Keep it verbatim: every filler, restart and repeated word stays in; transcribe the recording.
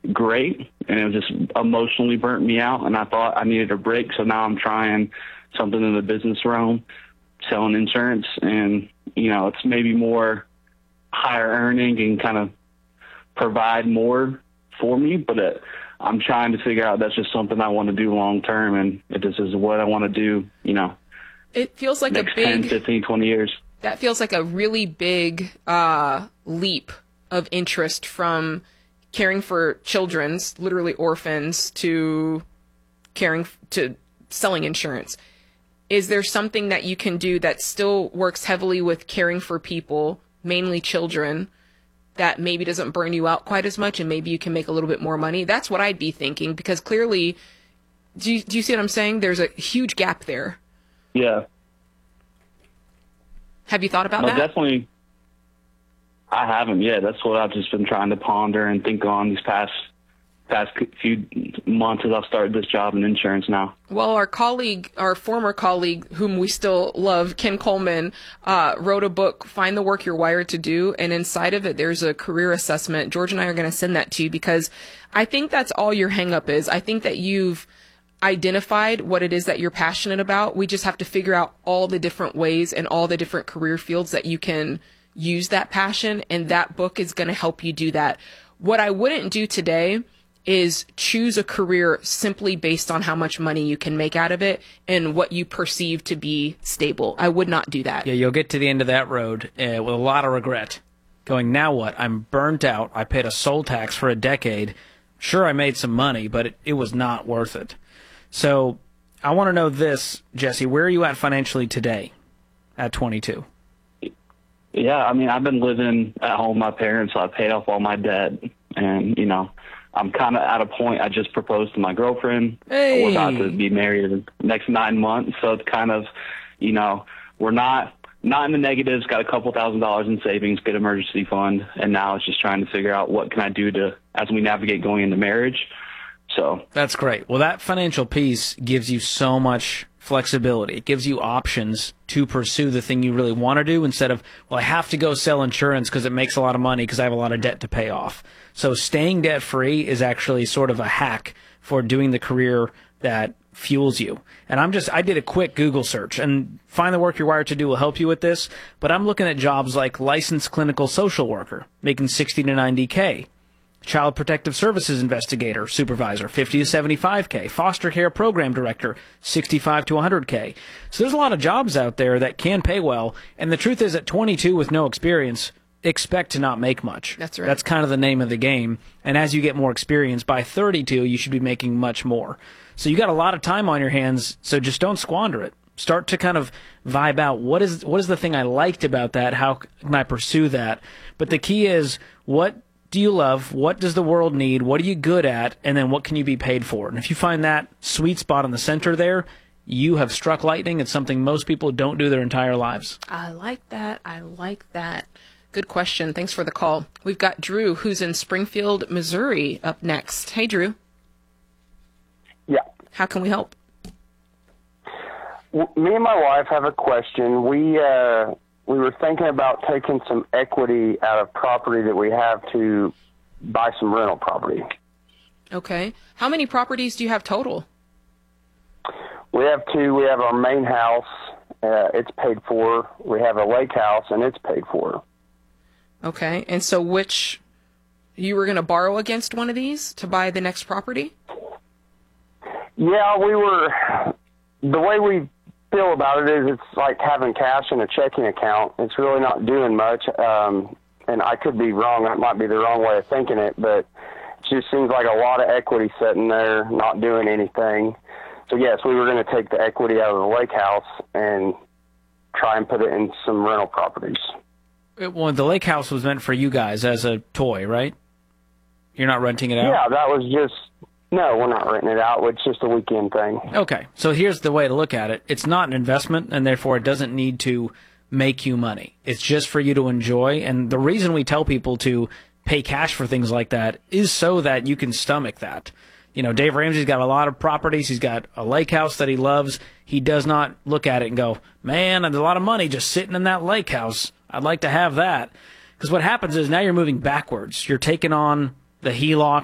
great, and it just emotionally burnt me out, and I thought I needed a break. So now I'm trying something in the business realm, selling insurance, and, you know, it's maybe more higher earning and kind of provide more for me, but it, I'm trying to figure out that's just something I want to do long term, and if this is what I want to do, you know, it feels like next a big ten, fifteen, twenty years. That feels like a really big uh, leap of interest from caring for children's, literally orphans, to caring to selling insurance. Is there something that you can do that still works heavily with caring for people, mainly children, that maybe doesn't burn you out quite as much, and maybe you can make a little bit more money? That's what I'd be thinking, because clearly, do you, do you see what I'm saying? There's a huge gap there. Yeah. Have you thought about no, that? Definitely. I haven't yet. That's what I've just been trying to ponder and think on these past past few months as I've started this job in insurance now. Well, our colleague, our former colleague, whom we still love, Ken Coleman, uh, wrote a book, Find the Work You're Wired to Do, and inside of it, there's a career assessment. George and I are going to send that to you, because I think that's all your hang-up is. I think that you've identified what it is that you're passionate about. We just have to figure out all the different ways and all the different career fields that you can use that passion, and that book is going to help you do that. What I wouldn't do today is choose a career simply based on how much money you can make out of it and what you perceive to be stable. I would not do that. Yeah, you'll get to the end of that road uh, with a lot of regret. Going, now what? I'm burnt out. I paid a soul tax for a decade. Sure, I made some money, but it, it was not worth it. So I want to know this, Jesse. Where are you at financially today at twenty-two? Yeah, I mean, I've been living at home with my parents, so I paid off all my debt, and, you know, I'm kind of at a point. I just proposed to my girlfriend. Hey. We're about to be married in the next nine months. So it's kind of, you know, we're not not in the negatives, got a couple thousand dollars in savings, good emergency fund. And now it's just trying to figure out what can I do to, as we navigate going into marriage. So that's great. Well, that financial piece gives you so much flexibility. It gives you options to pursue the thing you really want to do instead of, well, I have to go sell insurance because it makes a lot of money because I have a lot of debt to pay off. So staying debt-free is actually sort of a hack for doing the career that fuels you. And I'm just, I did a quick Google search, and Find the Work You're Wired to Do will help you with this, but I'm looking at jobs like licensed clinical social worker, making sixty to ninety K. Child Protective Services Investigator, Supervisor, fifty to seventy-five K. Foster Care Program Director, sixty-five to one hundred K. So there's a lot of jobs out there that can pay well, and the truth is at twenty-two with no experience, expect to not make much. That's right. That's kind of the name of the game, and as you get more experience, by thirty-two, you should be making much more. So you got a lot of time on your hands, so just don't squander it. Start to kind of vibe out, what is what is the thing I liked about that? How can I pursue that? But the key is, what do you love? What does the world need? What are you good at? And then what can you be paid for? And if you find that sweet spot in the center there, you have struck lightning. It's something most people don't do their entire lives. I like that. I like that. Good question. Thanks for the call. We've got Drew, who's in Springfield, Missouri, up next. Hey, Drew. Yeah. How can we help? W- Me and my wife have a question. We uh, we were thinking about taking some equity out of property that we have to buy some rental property. Okay. How many properties do you have total? We have two. We have our main house. Uh, it's paid for. We have a lake house, and it's paid for. Okay. And so which, you were going to borrow against one of these to buy the next property? Yeah, we were, the way we feel about it is it's like having cash in a checking account. It's really not doing much, um, and I could be wrong. That might be the wrong way of thinking it, but it just seems like a lot of equity sitting there, not doing anything. So, yes, we were going to take the equity out of the lake house and try and put it in some rental properties. Well, the lake house was meant for you guys as a toy, right? You're not renting it out? Yeah, that was just, no, we're not renting it out. It's just a weekend thing. Okay, so here's the way to look at it. It's not an investment, and therefore it doesn't need to make you money. It's just for you to enjoy, and the reason we tell people to pay cash for things like that is so that you can stomach that. You know, Dave Ramsey's got a lot of properties. He's got a lake house that he loves. He does not look at it and go, man, there's a lot of money just sitting in that lake house. I'd like to have that. Because what happens is now you're moving backwards. You're taking on the H E L O C